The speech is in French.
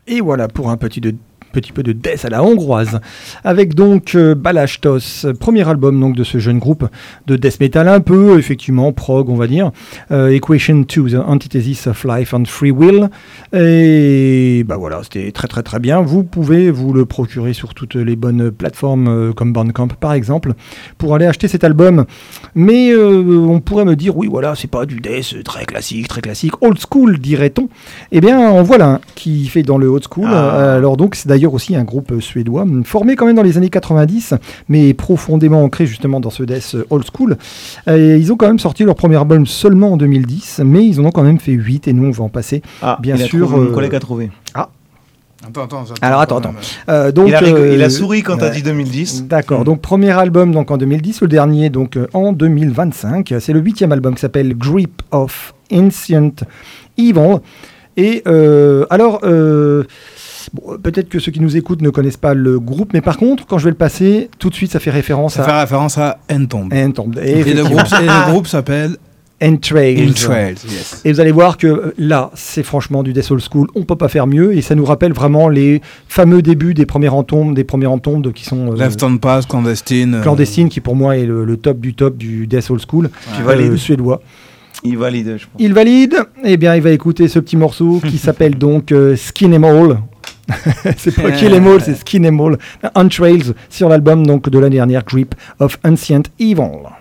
Et voilà pour un petit peu de death à la hongroise, avec donc Balázstos, premier album donc de ce jeune groupe de death metal un peu effectivement prog on va dire, Equation to the Antithesis of Life and Free Will, et bah voilà, c'était très très très bien. Vous pouvez vous le procurer sur toutes les bonnes plateformes comme Bandcamp par exemple pour aller acheter cet album, mais on pourrait me dire oui voilà c'est pas du death très classique, old school dirait-on. Eh bien en voilà un qui fait dans le old school. Alors donc c'est d'ailleurs aussi un groupe suédois, formé quand même dans les années 90, mais profondément ancré justement dans ce death old school. Et ils ont quand même sorti leur premier album seulement en 2010, mais ils en ont quand même fait 8, et nous on va en passer, bien sûr. Mon collègue a trouvé. Attends. Donc, il a souri quand t'as dit 2010. D'accord, donc premier album donc en 2010, le dernier donc en 2025. C'est le 8e album qui s'appelle Grip of Ancient Evil. Et bon, peut-être que ceux qui nous écoutent ne connaissent pas le groupe, mais par contre, quand je vais le passer, tout de suite, ça fait référence à Entombed. Et le groupe s'appelle Entrails. Yes. Et vous allez voir que là, c'est franchement du Death Old School. On peut pas faire mieux, et ça nous rappelle vraiment les fameux débuts des premières entombes qui sont Left on Pass, Clandestine, qui pour moi est le top du Death Old School, suédois. Il valide, je pense. Il valide. Eh bien, il va écouter ce petit morceau qui s'appelle donc Skin Em All. C'est pas Kill Em All, c'est Skin Em All. Entrails sur l'album donc de l'année dernière, Grip of Ancient Evil.